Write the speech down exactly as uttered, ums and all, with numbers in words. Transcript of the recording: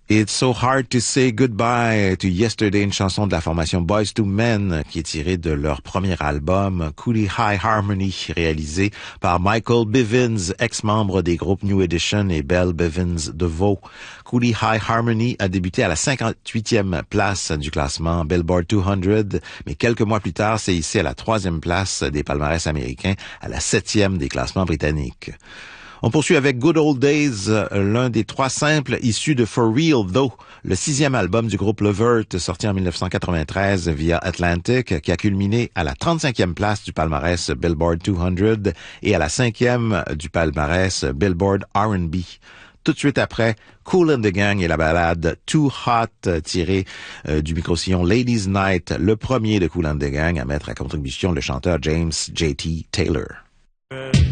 It's So Hard to Say Goodbye to Yesterday, une chanson de la formation Boyz two Men qui est tirée de leur premier album Cooley High Harmony, réalisé par Michael Bivins, ex-membre des groupes New Edition et Belle Bivins DeVoe. Cooley High Harmony a débuté à la cinquante-huitième place du classement Billboard two hundred, mais quelques mois plus tard, c'est ici à la troisième place des palmarès américains, à la septième des classements britanniques. On poursuit avec Good Old Days, l'un des trois simples issus de For Real Though, le sixième album du groupe Levert, sorti en dix-neuf cent quatre-vingt-treize via Atlantic, qui a culminé à la trente-cinquième place du palmarès Billboard two hundred et à la cinquième du palmarès Billboard R and B. Tout de suite après, Kool and the Gang et la ballade Too Hot, tirée euh, du micro-sillon Ladies Night, le premier de Kool and the Gang à mettre à contribution le chanteur James J T Taylor.